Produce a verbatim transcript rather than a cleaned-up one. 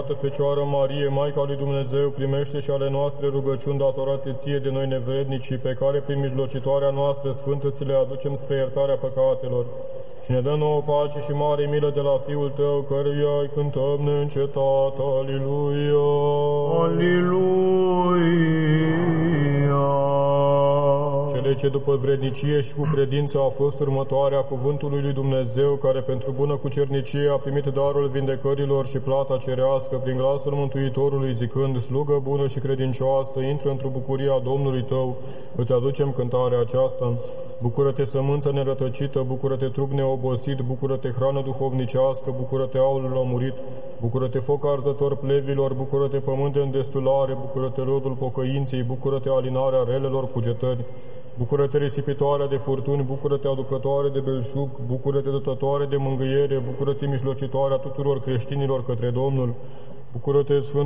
Preaînfățișată Fecioară Marie, Maica lui Dumnezeu, primește și ale noastre rugăciuni datorate ție de noi nevrednici, pe care prin mijlocitoarea noastră sfântă ți le aducem spre iertarea păcatelor. Și ne dă nouă pace și mare milă de la Fiul Tău, căruia îi cântăm neîncetat. Aliluia! Aliluia! Cele ce după vrednicie și cu credință a fost următoarea cuvântului lui Dumnezeu, care pentru bună cucernicie a primit darul vindecărilor și plata cerească prin glasul Mântuitorului, zicând: slugă bună și credincioasă, intră într-o bucuria Domnului tău, îți aducem cântarea aceasta. Bucură-te, sămânță nerătăcită, bucură-te, trup neobosit, bucură-te, hrană duhovnicească, bucură-te, aul lămurit, bucură-te, foc arzător plevilor, bucură-te, pământ de îndestulare, bucură-te, rodul pocăinței, bucură-te, alinarea relelor cugetări, bucură-te, risipitoarea de furtuni, bucură-te, aducătoare de belșug, bucură-te, dătătoare de mângâiere, bucură-te, mijlocitoarea tuturor creștinilor către Domnul, bucură-te, Sfânt